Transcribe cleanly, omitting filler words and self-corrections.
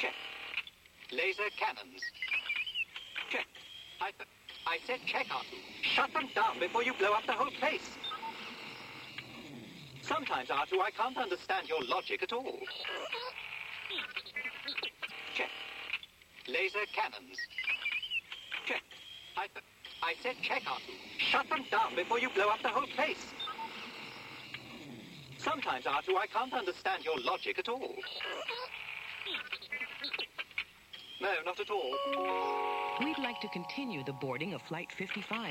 Check. Laser cannons. Check. I said check up. Shut them down before you blow up the whole place. Sometimes, R2, I can't understand your logic at all. Check. Laser cannons. Check. I said check up. Shut them down before you blow up the whole place. Sometimes, R2, I can't understand your logic at all. No, not at all. We'd like to continue the boarding of Flight 55.